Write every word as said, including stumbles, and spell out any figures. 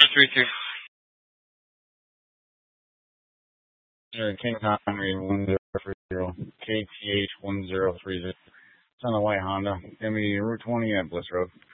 three three. Or King Henry one zero three zero. K T H one zero three zero. It's on the white Honda. Give me Route twenty at Bliss Road.